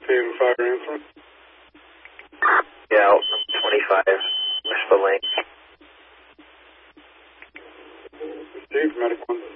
Haven Fire Answer. Yeah, number 25. Wishful Lane. Steve, Medic 1.